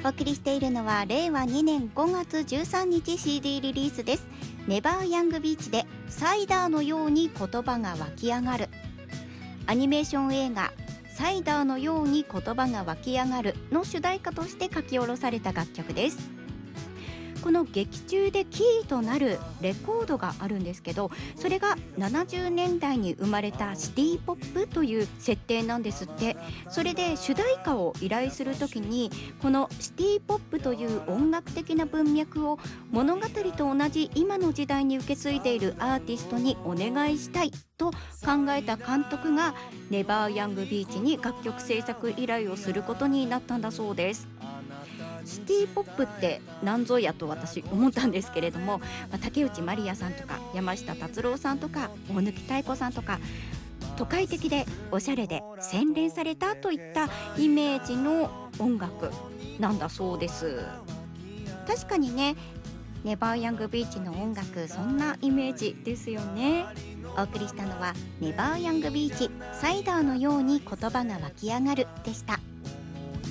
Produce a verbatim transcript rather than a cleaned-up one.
お送りしているのはれいわにねんごがつじゅうさんにち シーディー リリースです。ネバーヤングビーチでサイダーのように言葉が湧き上がる。アニメーション映画サイダーのように言葉が湧き上がるの主題歌として書き下ろされた楽曲です。この劇中でキーとなるレコードがあるんですけど、それがななじゅうねんだいに生まれたシティポップという設定なんですって。それで主題歌を依頼するときに、このシティポップという音楽的な文脈を物語と同じ今の時代に受け継いでいるアーティストにお願いしたいと考えた監督がネバーヤングビーチに楽曲制作依頼をすることになったんだそうです。シティポップって何ぞやと私思ったんですけれども、まあ、竹内まりやさんとか山下達郎さんとか大貫妙子さんとか、都会的でおしゃれで洗練されたといったイメージの音楽なんだそうです。確かにね、ネバーヤングビーチの音楽、そんなイメージですよね。お送りしたのはネバーヤングビーチサイダーのように言葉が湧き上がるでした。